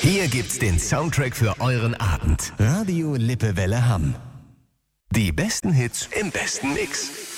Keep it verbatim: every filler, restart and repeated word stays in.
Hier gibt's den Soundtrack für euren Abend. Radio Lippewelle Hamm. Die besten Hits im besten Mix.